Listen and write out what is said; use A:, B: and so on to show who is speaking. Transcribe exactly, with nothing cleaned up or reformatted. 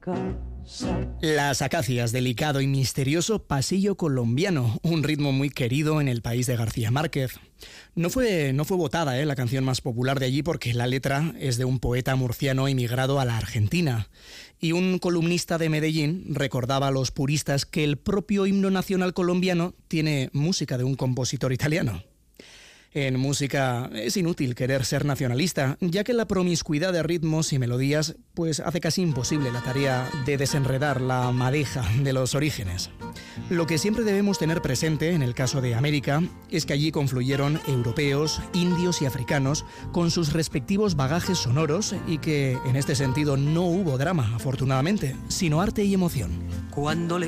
A: Las Acacias, delicado y misterioso pasillo colombiano, un ritmo muy querido en el país de García Márquez. No fue, no fue votada ¿eh? la canción más popular de allí porque la letra es de un poeta murciano emigrado a la Argentina. Y un columnista de Medellín recordaba a los puristas que el propio himno nacional colombiano tiene música de un compositor italiano. En música es inútil querer ser nacionalista, ya que la promiscuidad de ritmos y melodías pues hace casi imposible la tarea de desenredar la madeja de los orígenes. Lo que siempre debemos tener presente en el caso de América es que allí confluyeron europeos, indios y africanos con sus respectivos bagajes sonoros y que en este sentido no hubo drama, afortunadamente, sino arte y emoción.
B: Cuando le